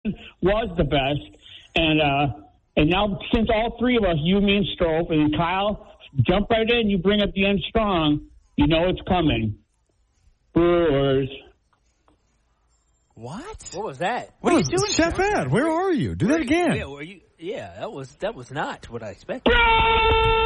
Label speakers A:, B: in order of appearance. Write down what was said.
A: was the best. And now, since all three of us, you, me, and Strope, and Kyle, jump right in, you bring up the end strong, you know it's coming. Brewers.
B: What?
C: What was that?
B: What are you doing,
D: Chef Ed? Where are you? Do that again.
C: Yeah, that was not what I expected.